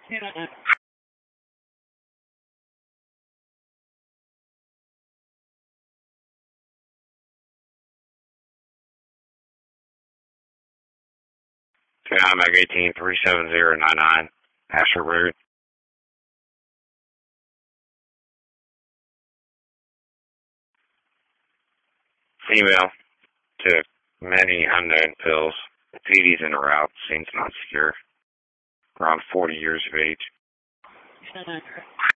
Mag 18-37099, Asher Road. Female took many unknown pills. TV's en route, seems not secure. Around 40 years of age.